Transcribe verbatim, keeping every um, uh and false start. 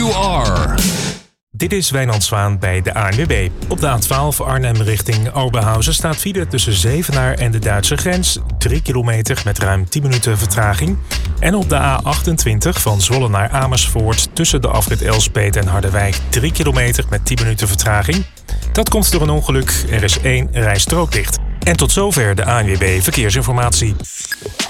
you are. Dit is Wijnand Zwaan bij de A N W B. Op de A twaalf Arnhem richting Oberhausen staat file tussen Zevenaar en de Duitse grens. drie kilometer met ruim tien minuten vertraging. En op de A achtentwintig van Zwolle naar Amersfoort tussen de afrit Elspeet en Harderwijk drie kilometer met tien minuten vertraging. Dat komt door een ongeluk. Er is één rijstrook dicht. En tot zover de A N W B Verkeersinformatie.